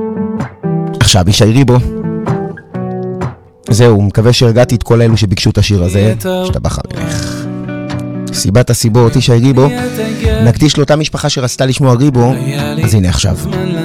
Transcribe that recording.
עכשיו ישי ריבו. זהו, מקווה שהרגעתי את כל אלו שביקשו את השיר הזה. שתבח עליך. סיבת הסיבות, ישי ריבו. נקדיש לאותה משפחה שרצתה לשמוע ריבו, אז הנה עכשיו.